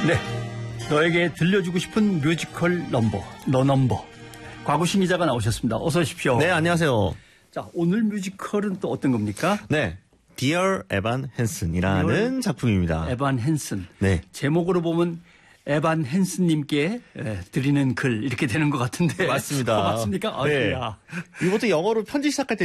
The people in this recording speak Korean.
네, 너에게 들려주고 싶은 뮤지컬 넘버, 너 넘버. 곽우신 기자가 나오셨습니다. 어서 오십시오. 네, 안녕하세요. 자, 오늘 뮤지컬은 또 어떤 겁니까? 네, Dear Evan Hansen이라는 작품입니다. 에반 헨슨. 네. 제목으로 보면 에반 헨슨님께 드리는 글 이렇게 되는 것 같은데. 맞습니다. 맞습니까? 네. 야. 이것도 영어로 편지 시작할 때